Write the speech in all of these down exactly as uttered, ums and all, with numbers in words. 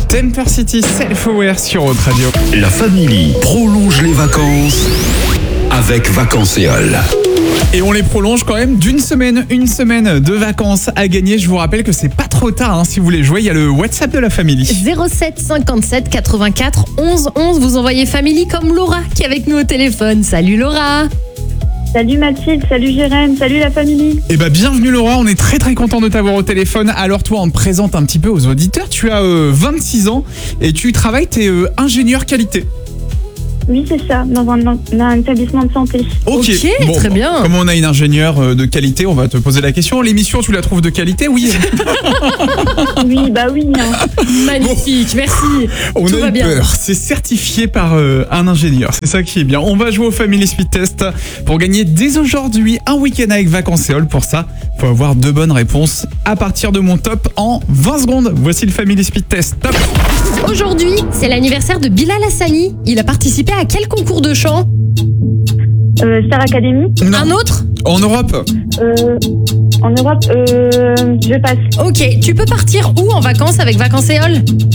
Temper City Self-Aware sur Haute Radio. La famille prolonge les vacances avec Vacancéol. Et on les prolonge quand même d'une semaine, une semaine de vacances à gagner. Je vous rappelle que c'est pas trop tard hein, si vous voulez jouer. Il y a le WhatsApp de la famille. zéro sept cinquante-sept quatre-vingt-quatre onze onze. Vous envoyez famille comme Laura qui est avec nous au téléphone. Salut Laura. Salut Mathilde, salut Jérém, salut la famille. Eh ben bienvenue Laura, on est très très content de t'avoir au téléphone. Alors toi, on te présente un petit peu aux auditeurs. Tu as euh, vingt-six ans et tu travailles, t'es euh, ingénieur qualité. Oui, c'est ça, dans un, dans un établissement de santé. Ok, Ok, bon, très bien. Comme on a une ingénieure de qualité, on va te poser la question. L'émission, tu la trouves de qualité? Oui. Oui, bah oui. Hein. Magnifique, merci. On Tout a va eu bien. peur. C'est certifié par euh, un ingénieur. C'est ça qui est bien. On va jouer au Family Speed Test pour gagner dès aujourd'hui un week-end avec Vacancéol. Pour ça, faut avoir deux bonnes réponses à partir de mon top en vingt secondes. Voici le Family Speed Test. Top. Aujourd'hui, c'est l'anniversaire de Bilal Hassani. Il a participé à quel concours de chant? Euh, Star Academy. Non. Un autre? En Europe. Euh, en Europe, euh, je passe. Ok, tu peux partir où en vacances avec Vacancéol?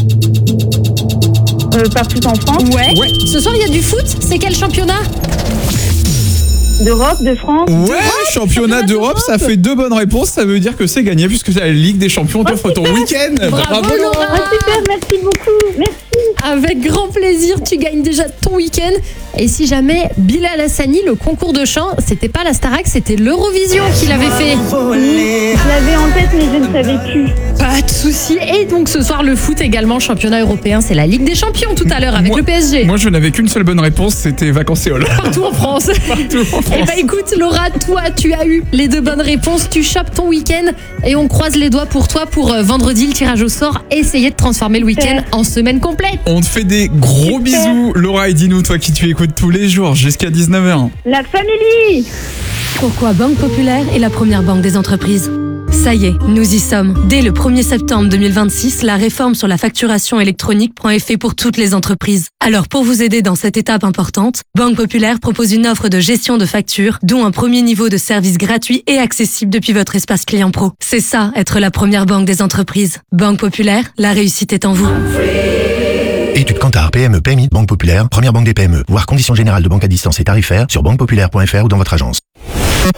Euh, partout en France. Ouais. Ouais. Ce soir, il y a du foot. C'est quel championnat? D'Europe, de France. Ouais, championnat d'Europe, ça fait deux bonnes réponses. Ça veut dire que c'est gagné puisque c'est la Ligue des Champions t'offre ton week-end. Bravo, Laura. Ah, super, merci beaucoup. Merci. Avec grand plaisir, tu gagnes déjà ton week-end. Et si jamais Bilal Hassani, le concours de chant, c'était pas la Starac, c'était l'Eurovision qu'il avait fait. Je l'avais en tête, mais je ne savais plus. Pas de souci. Et donc ce soir, le foot également, championnat européen, c'est la Ligue des Champions tout à l'heure avec Moi- le P S G. Moi, je n'avais qu'une seule bonne réponse, c'était Vacancéol. Partout en France. Partout en France. Eh ben écoute Laura, toi tu as eu les deux bonnes réponses, tu chopes ton week-end et on croise les doigts pour toi pour euh, vendredi le tirage au sort, essayer de transformer le week-end en semaine complète. On te fait des gros Super. bisous, Laura, et dis-nous, toi qui tu écoutes tous les jours jusqu'à dix-neuf heures. La famille. Pourquoi Banque Populaire est la première banque des entreprises? Ça y est, nous y sommes. Dès le premier septembre deux mille vingt-six, la réforme sur la facturation électronique prend effet pour toutes les entreprises. Alors pour vous aider dans cette étape importante, Banque Populaire propose une offre de gestion de factures, dont un premier niveau de service gratuit et accessible depuis votre espace client pro. C'est ça, être la première banque des entreprises. Banque Populaire, la réussite est en vous. Étude Kantar, P M E, P M I, Banque Populaire, première banque des P M E. Voir conditions générales de banque à distance et tarifaires sur banque populaire point f r ou dans votre agence.